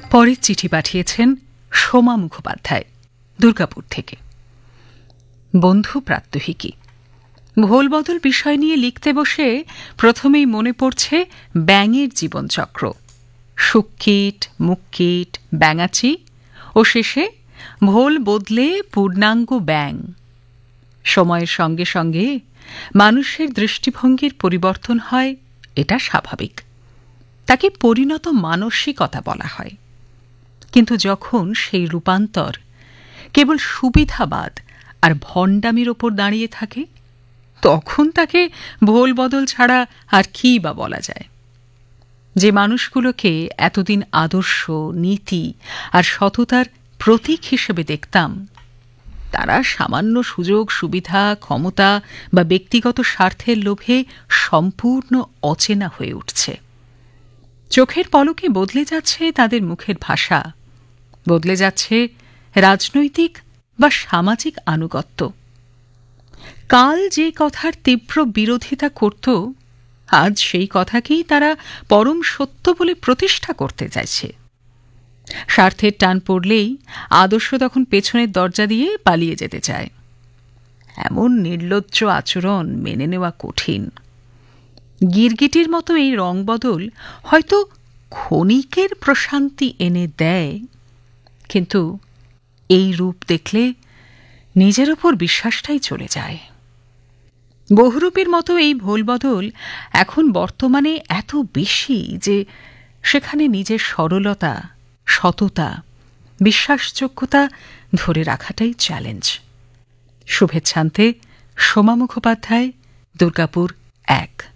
পরের চিঠি পাঠিয়েছেন সোমা মুখোপাধ্যায়, দুর্গাপুর থেকে। বন্ধু প্রাত্যহিকী। ভোলবদল বিষয় নিয়ে লিখতে বসে প্রথমেই মনে পড়ছে ব্যাঙের জীবনচক্র, সুককীট, মুক্কীট, ব্যাঙাচি ও শেষে ভোল বদলে পূর্ণাঙ্গ ব্যাঙ। সময়ের সঙ্গে সঙ্গে মানুষের দৃষ্টিভঙ্গির পরিবর্তন হয়, এটা স্বাভাবিক। তাকে পরিণত মানসিকতা বলা হয়। কিন্তু যখন সেই রূপান্তর কেবল সুবিধাবাদ আর ভণ্ডামির ওপর দাঁড়িয়ে থাকে, তখন তাকে ভোল বদল ছাড়া আর কি বা বলা যায়। যে মানুষগুলোকে এতদিন আদর্শ, নীতি আর সততার প্রতীক হিসেবে দেখতাম, তারা সামান্য সুযোগ সুবিধা, ক্ষমতা বা ব্যক্তিগত স্বার্থের লোভে সম্পূর্ণ অচেনা হয়ে উঠছে। চোখের পলকে বদলে যাচ্ছে তাদের মুখের ভাষা, বদলে যাচ্ছে রাজনৈতিক বা সামাজিক আনুগত্য। কাল যে কথার তীব্র বিরোধিতা করত, আজ সেই কথাকেই তারা পরম সত্য বলে প্রতিষ্ঠা করতে চাইছে। স্বার্থের টান পড়লেই আদর্শ তখন পেছনের দরজা দিয়ে পালিয়ে যেতে চায়। এমন নির্লজ্জ আচরণ মেনে নেওয়া কঠিন। গিরগিটির মতো এই রংবদল হয়তো ক্ষণিকের প্রশান্তি এনে দেয়, কিন্তু এই রূপ দেখলে নিজের ওপর বিশ্বাসটাই চলে যায়। বহুরূপীর মতো এই ভোলবদল এখন বর্তমানে এত বেশি যে সেখানে নিজের সরলতা, সততা, বিশ্বাসযোগ্যতা ধরে রাখাটাই চ্যালেঞ্জ। শুভেচ্ছান্তে সোমা মুখোপাধ্যায়, দুর্গাপুর 1।